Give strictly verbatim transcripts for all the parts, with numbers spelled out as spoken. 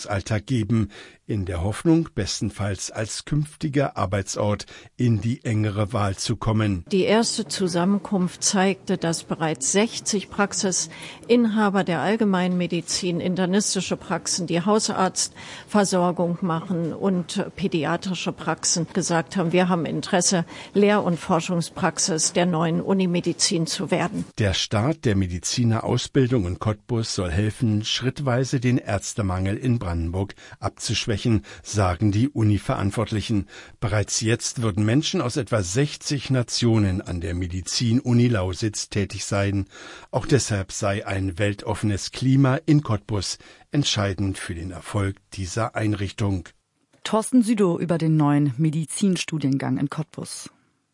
Berufsalltag geben, in der Hoffnung, bestenfalls als künftiger Arbeitsort in die engere Wahl zu kommen. Die erste Zusammenkunft zeigte, dass bereits sechzig Praxisinhaber der Allgemeinmedizin, internistische Praxen, die Hausarztversorgung machen und pädiatrische Praxen gesagt haben, wir haben Interesse, Lehr- und Forschungspraxis der neuen Unimedizin zu werden. Der Start der Medizinerausbildung in Cottbus soll helfen, schrittweise den Ärztemangel in Brandenburg abzuschwächen, sagen die Uni-Verantwortlichen. Bereits jetzt würden Menschen aus etwa sechzig Nationen an der Medizin-Uni Lausitz tätig sein. Auch deshalb sei ein weltoffenes Klima in Cottbus entscheidend für den Erfolg dieser Einrichtung. Thorsten Südow über den neuen Medizinstudiengang in Cottbus.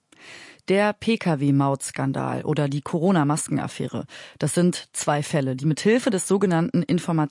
Der P K W-Maut-Skandal oder die Corona-Maskenaffäre, das sind zwei Fälle, die mithilfe des sogenannten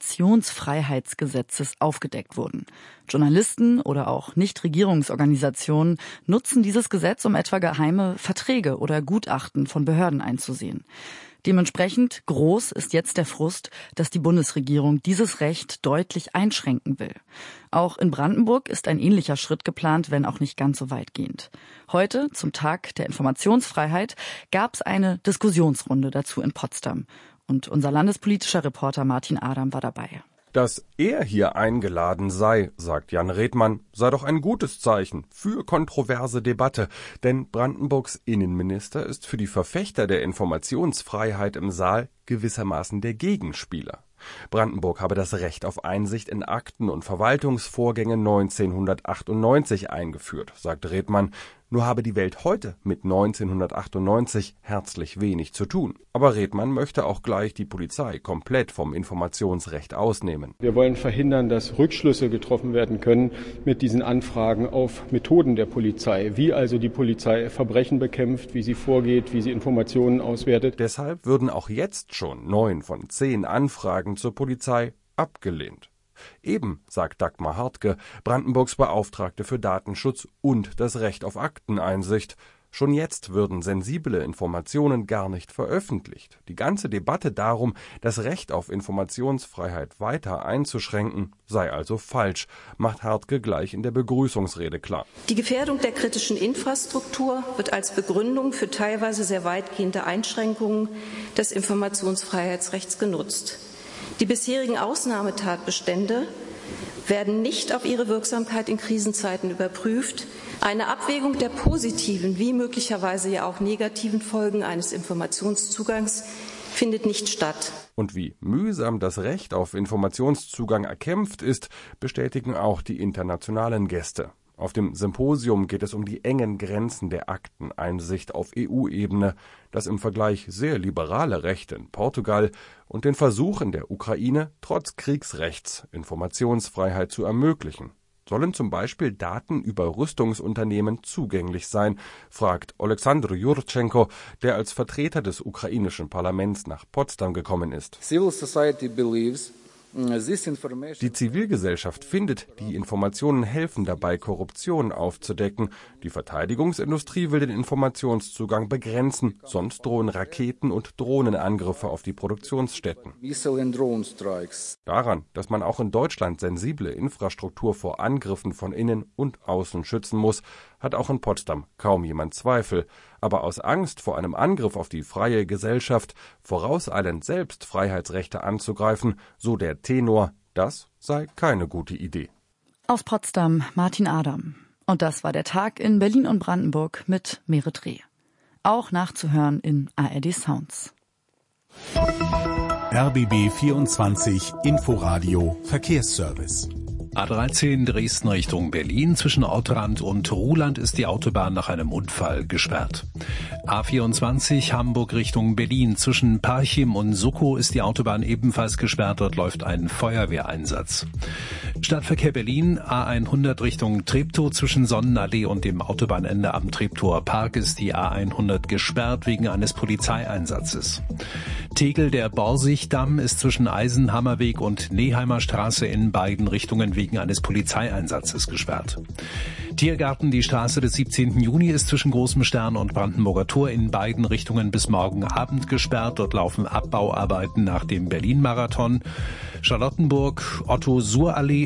Informationsfreiheitsgesetzes aufgedeckt wurden. Journalisten oder auch Nichtregierungsorganisationen nutzen dieses Gesetz, um etwa geheime Verträge oder Gutachten von Behörden einzusehen. Dementsprechend groß ist jetzt der Frust, dass die Bundesregierung dieses Recht deutlich einschränken will. Auch in Brandenburg ist ein ähnlicher Schritt geplant, wenn auch nicht ganz so weitgehend. Heute, zum Tag der Informationsfreiheit, gab es eine Diskussionsrunde dazu in Potsdam. Und unser landespolitischer Reporter Martin Adam war dabei. Dass er hier eingeladen sei, sagt Jan Redmann, sei doch ein gutes Zeichen für kontroverse Debatte, denn Brandenburgs Innenminister ist für die Verfechter der Informationsfreiheit im Saal gewissermaßen der Gegenspieler. Brandenburg habe das Recht auf Einsicht in Akten und Verwaltungsvorgänge neunzehnhundertachtundneunzig eingeführt, sagt Redmann. Nur habe die Welt heute mit neunzehnhundertachtundneunzig herzlich wenig zu tun. Aber Redmann möchte auch gleich die Polizei komplett vom Informationsrecht ausnehmen. Wir wollen verhindern, dass Rückschlüsse getroffen werden können mit diesen Anfragen auf Methoden der Polizei. Wie also die Polizei Verbrechen bekämpft, wie sie vorgeht, wie sie Informationen auswertet. Deshalb würden auch jetzt schon neun von zehn Anfragen zur Polizei abgelehnt. Eben, sagt Dagmar Hartke, Brandenburgs Beauftragte für Datenschutz und das Recht auf Akteneinsicht. Schon jetzt würden sensible Informationen gar nicht veröffentlicht. Die ganze Debatte darum, das Recht auf Informationsfreiheit weiter einzuschränken, sei also falsch, macht Hartke gleich in der Begrüßungsrede klar. Die Gefährdung der kritischen Infrastruktur wird als Begründung für teilweise sehr weitgehende Einschränkungen des Informationsfreiheitsrechts genutzt. Die bisherigen Ausnahmetatbestände werden nicht auf ihre Wirksamkeit in Krisenzeiten überprüft. Eine Abwägung der positiven wie möglicherweise ja auch negativen Folgen eines Informationszugangs findet nicht statt. Und wie mühsam das Recht auf Informationszugang erkämpft ist, bestätigen auch die internationalen Gäste. Auf dem Symposium geht es um die engen Grenzen der Akteneinsicht auf E U-Ebene, das im Vergleich sehr liberale Recht in Portugal und den Versuch in der Ukraine, trotz Kriegsrechts Informationsfreiheit zu ermöglichen. Sollen zum Beispiel Daten über Rüstungsunternehmen zugänglich sein, fragt Oleksandr Jurtschenko, der als Vertreter des ukrainischen Parlaments nach Potsdam gekommen ist. Civil society believes Die Zivilgesellschaft findet, die Informationen helfen dabei, Korruption aufzudecken. Die Verteidigungsindustrie will den Informationszugang begrenzen, sonst drohen Raketen- und Drohnenangriffe auf die Produktionsstätten. Daran, dass man auch in Deutschland sensible Infrastruktur vor Angriffen von innen und außen schützen muss, hat auch in Potsdam kaum jemand Zweifel. Aber aus Angst vor einem Angriff auf die freie Gesellschaft vorauseilend selbst Freiheitsrechte anzugreifen, so der Tenor, das sei keine gute Idee. Aus Potsdam Martin Adam. Und das war der Tag in Berlin und Brandenburg mit Merit Reh. Auch nachzuhören in A R D Sounds. R B B vierundzwanzig Inforadio Verkehrsservice. A dreizehn Dresden Richtung Berlin. Zwischen Ottrand und Ruhland ist die Autobahn nach einem Unfall gesperrt. A vierundzwanzig Hamburg Richtung Berlin. Zwischen Parchim und Suckow ist die Autobahn ebenfalls gesperrt. Dort läuft ein Feuerwehreinsatz. Stadtverkehr Berlin. A hundert Richtung Treptow. Zwischen Sonnenallee und dem Autobahnende am Treptower Park ist die A hundert gesperrt wegen eines Polizeieinsatzes. Tegel, der Borsigdamm, ist zwischen Eisenhammerweg und Neheimer Straße in beiden Richtungen wegen eines Polizeieinsatzes gesperrt. Tiergarten, die Straße des siebzehnten Juni, ist zwischen Großem Stern und Brandenburger Tor in beiden Richtungen bis morgen Abend gesperrt. Dort laufen Abbauarbeiten nach dem Berlin-Marathon. Charlottenburg, Otto-Suhr-Allee